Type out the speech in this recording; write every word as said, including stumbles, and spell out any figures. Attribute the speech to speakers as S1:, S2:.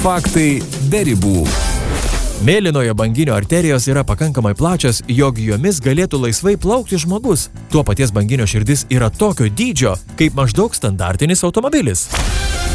S1: Faktai be ribų. Mėlynojo banginio arterijos yra pakankamai plačios, jog jomis galėtų laisvai plaukti žmogus. Tuo paties banginio širdis yra tokio dydžio, kaip maždaug standartinis automobilis.